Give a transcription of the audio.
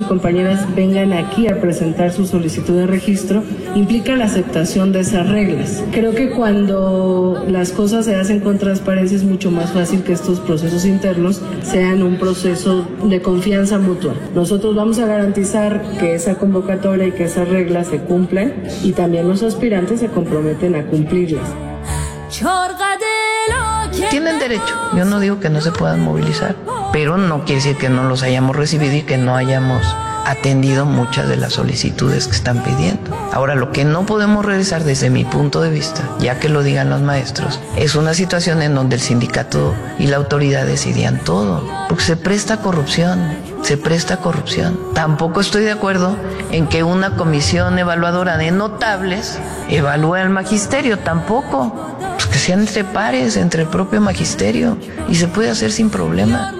compañeras vengan aquí a presentar su solicitud de registro, implica la aceptación de esas reglas. Creo que cuando las cosas se hacen con transparencia es mucho más fácil que estos procesos internos sean un proceso de confianza mutua. Nosotros vamos a garantizar que esa convocatoria y que esas reglas se cumplen y también los aspirantes se comprometen a cumplirlas. Tienen derecho, yo no digo que no se puedan movilizar, pero no quiere decir que no los hayamos recibido y que no hayamos atendido muchas de las solicitudes que están pidiendo. Ahora, lo que no podemos realizar desde mi punto de vista, ya que lo digan los maestros, es una situación en donde el sindicato y la autoridad decidían todo, porque se presta corrupción. Tampoco estoy de acuerdo en que una comisión evaluadora de notables evalúe al magisterio, tampoco. Pues que sean entre pares, entre el propio magisterio, y se puede hacer sin problema.